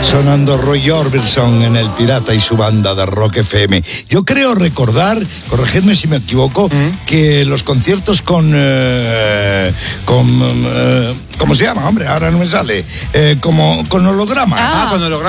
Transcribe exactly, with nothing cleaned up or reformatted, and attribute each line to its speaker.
Speaker 1: Sonando Roy Orbison en El Pirata y su banda de Rock F M. Yo creo recordar, corregidme si me equivoco, ¿Mm? que los conciertos con... Eh, con eh, ¿cómo se llama, hombre? Ahora no me sale. Eh, como con holograma.
Speaker 2: Ah,
Speaker 3: Ah, con holograma.